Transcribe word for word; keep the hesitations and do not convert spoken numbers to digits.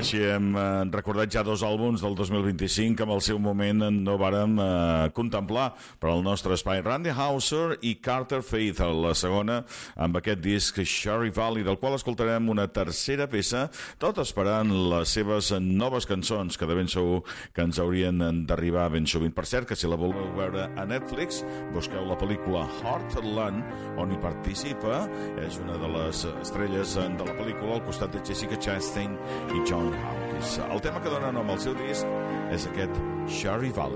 Així hem eh, recordat ja dos àlbums del dos mil vint-i-cinc que en el seu moment no vàrem eh, contemplar per al nostre espai. Randy Houser i Carter Faith, la segona amb aquest disc Cherry Valley, del qual escoltarem una tercera peça, tot esperant les seves noves cançons, que de ben segur que ens haurien d'arribar ben sovint. Per cert, que si la voleu veure a Netflix, busqueu la pel·lícula Heartland, on hi participa, és una de les estrelles de la pel·lícula al costat de Jessica Chastain i John Hawkins. El tema que dona nom al seu disc és aquest Cherry Valley.